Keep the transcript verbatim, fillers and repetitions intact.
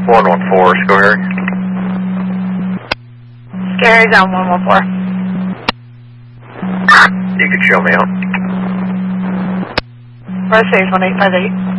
one one four, Schoharie. Schoharie's on one one four. You can show me out. Press stage one eight five eight.